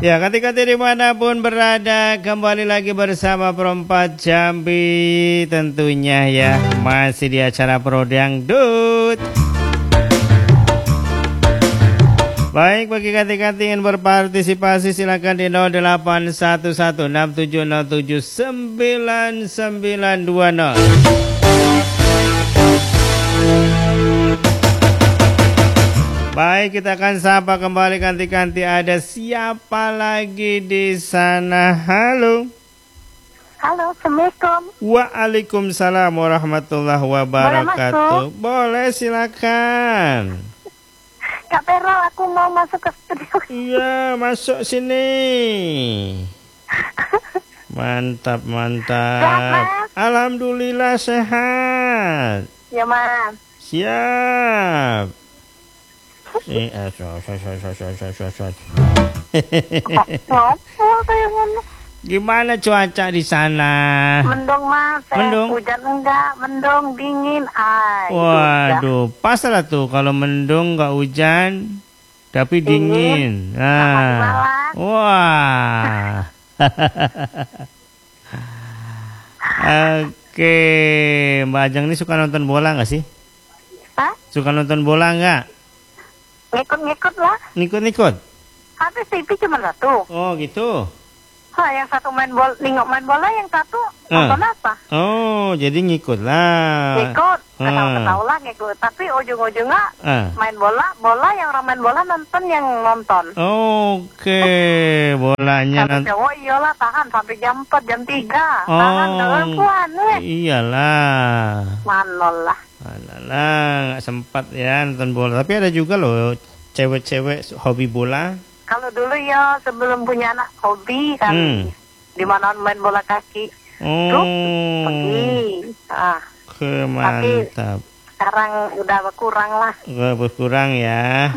Ya, ketika dimanapun berada, kembali lagi bersama Perempat Jambi tentunya ya, masih di acara Pro Dangdut. Baik, bagi kanti-kanti ingin berpartisipasi silakan di 081167079920. Baik, kita akan sapa kembali kanti-kanti. Ada siapa lagi di sana? Halo. Halo, Assalamualaikum. Waalaikumsalam warahmatullahi wabarakatuh. Boleh, silakan. Kak Pero, aku mau masuk ke studio. Iya, masuk sini. Mantap, mantap. Sehat, Mas? Alhamdulillah sehat. Ya, Mas. Siap. Gimana cuaca di sana? Mendung, Mas. Mendung? Hujan enggak, mendung, dingin. Waduh, pas lah tuh kalau mendung nggak hujan, tapi dingin. Nah, wah. Oke, Mbak Ajeng ini suka nonton bola nggak sih? Hah? Suka nonton bola nggak? Ngikut-ngikut lah. Ngikut-ngikut? Habis TV cuma satu. Oh gitu. Yang satu main bola, yang satu nonton apa? Oh, jadi ngikut lah. Ngikut, ketahu lah ngikut. Tapi ujung-ujungnya main bola yang orang main bola nonton yang nonton. Oke, bolanya nanti. Oh iyalah, tahan sampai jam 4, jam 3. Tahan, puan Iyalah. Manolah. Nggak sempat ya nonton bola. Tapi ada juga loh cewek-cewek hobi bola. Kalau dulu ya sebelum punya anak hobi kan, di mana main bola kaki. Pergi. Mantap. Tapi sekarang udah berkurang lah. Berkurang ya.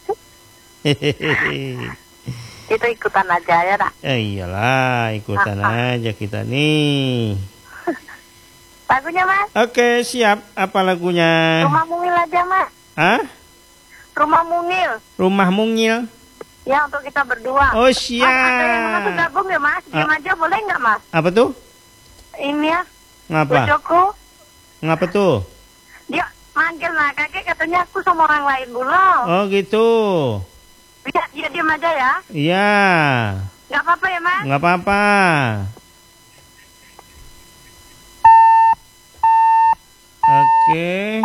Itu ikutan aja ya, Nak. Iyalah, ikutan aja kita nih. Lagunya, Mas? Oke, siap. Apa lagunya? Rumah Mungil aja, Mas. Hah? Rumah Mungil. Rumah Mungil? Ya, untuk kita berdua. Oh, siap. Mas, ada yang mau gabung ya, Mas? Diam aja boleh nggak, Mas? Apa tuh? Ini ya. Ngapa? Bojoku. Ngapa tuh? Dia manggil lah, kakek katanya aku sama orang lain dulu. Oh, gitu. Dia diam aja ya? Iya. Nggak apa-apa ya, Mas? Nggak apa-apa. Oke.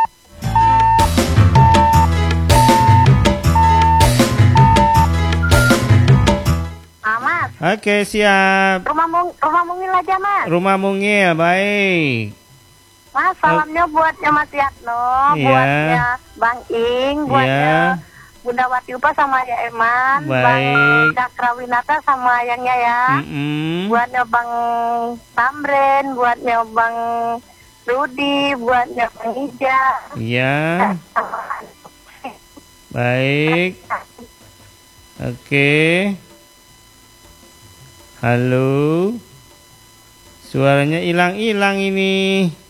Mas. Oke, siap. Rumah Mungil aja, Mas. Rumah Mungil, baik. Mas, salamnya buatnya Mas Yatno, buatnya Bang Ing, buatnya Bunda Wati Upa sama ya Eman, Bang Cakrawinata sama ayangnya ya. Buatnya Bang Tamren, buatnya Bang Rudi, buatnya Bang Ija. Iya. Baik. Oke. Halo. Suaranya hilang-hilang ini.